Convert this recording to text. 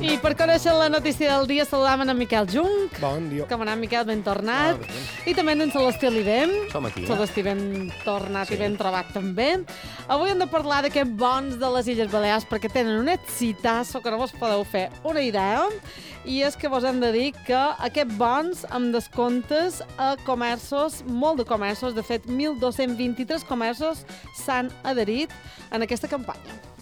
I per conèixer la notícia del dia saludàvem en Miquel Junc. Bon dia. Com anar, Miquel? Ben tornat. I també en Celestí Olivem. Som aquí. Celestí ben tornat i ben trobat també. Avui hem de parlar d'aquests bons de les Illes Balears perquè tenen un exitasso que no vos podeu fer una idea. I és que vos hem de dir que aquests bons amb descomptes a comerços, molt de comerços, de fet 1.223 comerços s'han adherit en aquesta campanya.